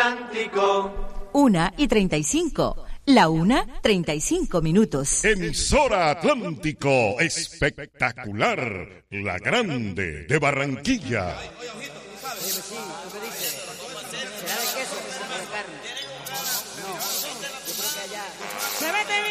1:35. La 1:35. Emisora Atlántico, espectacular, la grande de Barranquilla. Se vete bien.